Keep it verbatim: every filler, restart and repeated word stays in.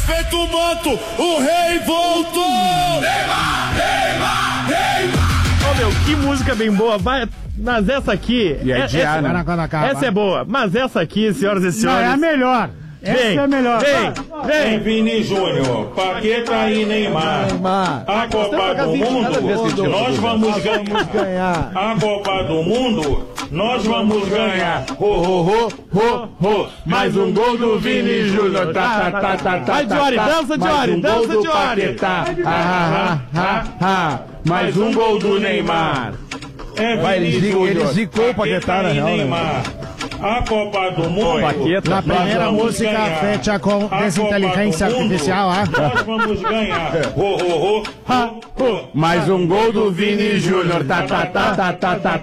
Respeita o manto, o rei voltou! Neymar, Neymar, Neymar! Ô meu, que música bem boa, vai... Mas essa aqui... E é essa, dia, né? essa é boa, mas essa aqui, senhoras e senhores... Não, é a melhor. Essa vem, é a melhor. Vem, vem. Vini Júnior, Paquetá e Neymar. A Copa do Mundo, nós vamos ganhar. A Copa do Mundo, nós vamos ganhar. Ho, ho, ho, ho, ho. Mais um gol do Vini Júnior. Tá, tá, tá, tá, tá. Vai, Diori, dança, Diori, dança, Diori. Ha, ha, ha. Mais um gol do Neymar. É Vai, ele Vini zicou, ele Júnior, zicou o Paquetá, na e real, né? Neymar. A Copa do Mundo. Na primeira vamos música, ganhar. fecha com A desinteligência Copa do Mundo, artificial, ah. Nós vamos ganhar. Ho, ho, ho, ho, ho. Mais um gol do Vini Júnior. Tá, tá, tá, tá, tá, tá.